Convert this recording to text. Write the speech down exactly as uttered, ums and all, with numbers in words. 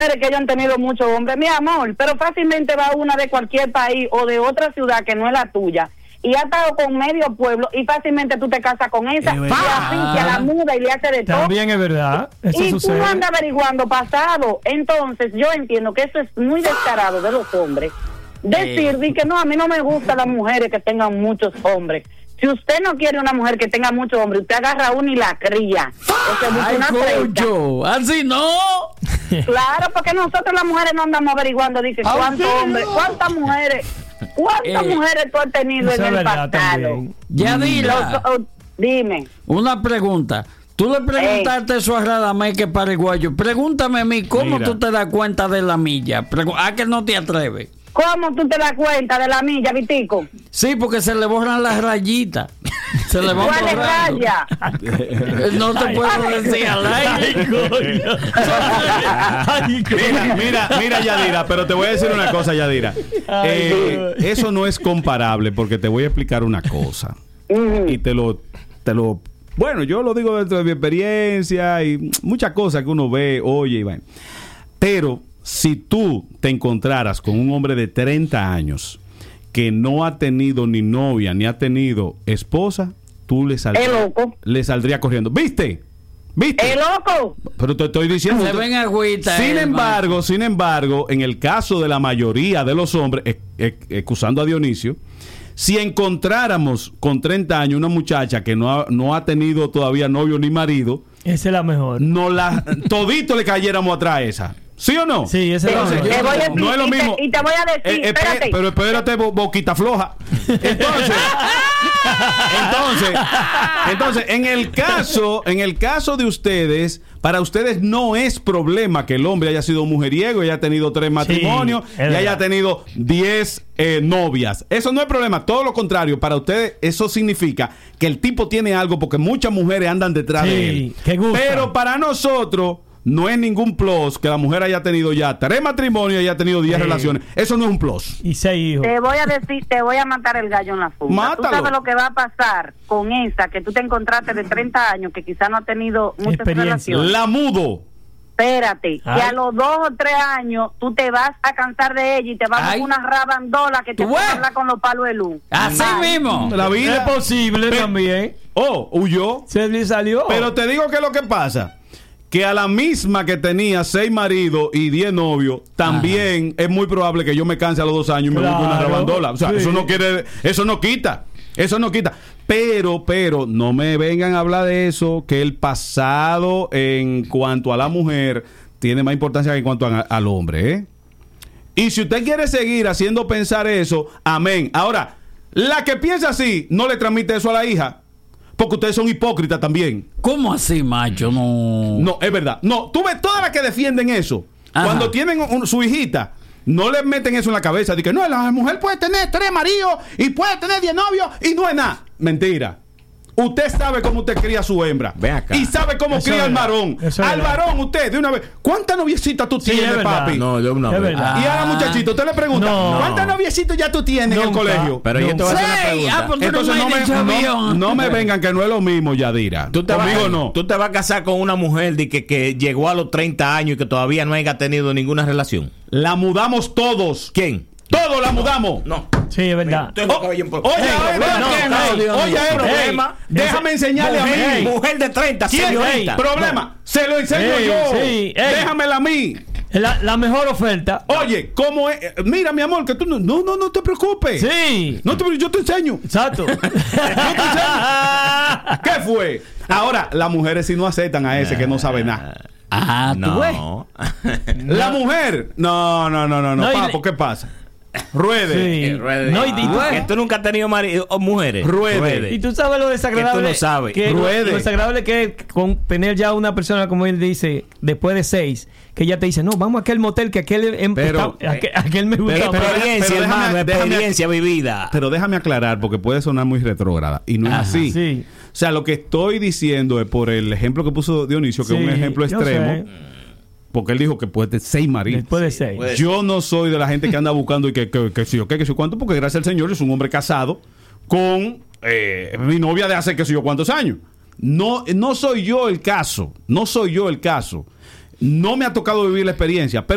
mujeres que hayan tenido muchos hombres, mi amor, pero fácilmente va una de cualquier país o de otra ciudad que no es la tuya y ha estado con medio pueblo y fácilmente tú te casas con esa y así, a la muda y le hace de todo. También es verdad. Eso y sucede. tú andas averiguando pasado. Entonces yo entiendo que eso es muy descarado de los hombres. Decir eh. que no, a mí no me gustan las mujeres que tengan muchos hombres. Si usted no quiere una mujer que tenga muchos hombres, usted agarra una y la cría. Ay, coño, así no. Claro, porque nosotros las mujeres no andamos averiguando, dice, cuántos hombres, cuántas mujeres, cuántas eh, mujeres tú has tenido en el pasado. Yadira, Los, oh, dime. Una pregunta. Tú le preguntaste Ey. eso a Radamés que paraguayo. Pregúntame a mí, ¿cómo Mira. tú te das cuenta de la milla? Pregu- ¿A que no te atreves? ¿Cómo tú te das cuenta de la milla, Vitico? Sí, porque se le borran las rayitas. Se le van ¿Cuál es raya? No te puedo decir al aire. Mira, mira, mira, Yadira, pero te voy a decir una cosa, Yadira. Eh, eso no es comparable porque te voy a explicar una cosa. Uh-huh. Y te lo, te lo, bueno, yo lo digo dentro de mi experiencia y muchas cosas que uno ve, oye y va. Pero si tú te encontraras con un hombre de treinta años que no ha tenido ni novia ni ha tenido esposa, tú le saldrías, le saldría corriendo. ¿Viste? ¿Viste? ¡El loco! Pero te estoy diciendo. Se ven agüita. Sin él, embargo, man. sin embargo, en el caso de la mayoría de los hombres, ex, ex, excusando a Dionisio, si encontráramos con treinta años una muchacha que no ha, no ha tenido todavía novio ni marido, esa es la mejor. No la, todito le cayéramos atrás a esa. ¿Sí o no? Sí, ese Entonces, es voy a decir, no es lo y mismo. Te, y te voy a decir, eh, espérate. Pero espérate, bo, boquita floja. Entonces, entonces, entonces, en el caso, en el caso de ustedes, para ustedes no es problema que el hombre haya sido mujeriego y haya tenido tres matrimonios sí, y haya tenido diez eh, novias. Eso no es problema. Todo lo contrario, para ustedes eso significa que el tipo tiene algo porque muchas mujeres andan detrás sí, de él. Que gusta. Pero para nosotros no es ningún plus que la mujer haya tenido ya tres matrimonios y haya tenido diez sí. relaciones. Eso no es un plus. Y seis hijos. Te voy a decir, te voy a matar el gallo en la funda. Mátalo. Tú sabes lo que va a pasar con esa que tú te encontraste de treinta años que quizá no ha tenido muchas relaciones. La mudo. Espérate, Ay. que a los dos o tres años tú te vas a cansar de ella y te vas a una rabandola que te va a hablar con los palos de luz. Así Ay. mismo. La vida es posible Pe- también. Oh, huyó. Se le salió. Pero te digo que es lo que pasa. Que a la misma que tenía seis maridos y diez novios, también Ajá. es muy probable que yo me canse a los dos años y claro. me busque una rabandola. O sea, sí. eso no quiere, eso no quita, eso no quita. Pero, pero, no me vengan a hablar de eso, que el pasado en cuanto a la mujer tiene más importancia que en cuanto a, al hombre, ¿eh? Y si usted quiere seguir haciendo pensar eso, amén. Ahora, la que piensa así, no le transmite eso a la hija. Porque ustedes son hipócritas también. ¿Cómo así, macho? No. No, es verdad. No, tú ves todas las que defienden eso. Ajá. Cuando tienen un, su hijita, no le meten eso en la cabeza. Dicen que no, la mujer puede tener tres maridos y puede tener diez novios y no es nada. Mentira. Usted sabe cómo usted cría a su hembra. Ven acá. Y sabe cómo eso cría al varón. Al varón, usted, de una vez. ¿Cuántas noviecitas tú sí, tienes, papi? No, yo una vez. Y a la muchachita, usted le pregunta, no. ¿cuántas noviecitas ya tú tienes Nunca. en el colegio? Pero yo te voy a hacer una pregunta. Ah, Entonces no, no, me, no, no me vengan que no es lo mismo, Yadira. Tú te Conmigo vas, no. Tú te vas a casar con una mujer de que, que llegó a los treinta años y que todavía no haya tenido ninguna relación. La mudamos todos. ¿Quién? Todos la mudamos. No. Sí, es verdad. Oh, oye, problema. Déjame enseñarle mujer, a mí. Mujer de treinta, señorita. Problema. No. Se lo enseño hey, yo. Sí, hey. Déjamela a mí. La, la mejor oferta. Oye, ¿cómo es? Mira, mi amor, que tú no, no, no, no te preocupes. Sí. No te, yo te enseño. Exacto. Yo te enseño. ¿Qué fue? Ahora, las mujeres sí no aceptan a ese que no sabe nada. Ah, ¿tú no. ves? La mujer. No, no, no, no, no. no Papo, ¿qué pasa? Ruede. Sí. Eh, ruede. No, y, y tú, ah, que tú nunca has tenido marido o mujeres. Ruede. Ruede. Y tú sabes lo desagradable. Que tú no sabes. Que Ruede. Lo, lo desagradable que es con tener ya una persona, como él dice, después de seis, que ya te dice, no, vamos a aquel motel que aquel, em, pero, está, aquel, aquel me gusta. Pero, experiencia, pero déjame, hermano, déjame, experiencia déjame, vivida. Pero déjame aclarar, porque puede sonar muy retrógrada. Y no es Ajá, así. Sí. O sea, lo que estoy diciendo es por el ejemplo que puso Dionisio, que sí, es un ejemplo extremo. Porque él dijo que puede tener seis maridos. Después de seis. Yo no soy de la gente que anda buscando y que que, que, sí o qué, que sí cuánto, porque gracias al Señor es un hombre casado con eh, mi novia de hace que sé yo cuántos años. No, no soy yo el caso. No soy yo el caso. No me ha tocado vivir la experiencia. Pero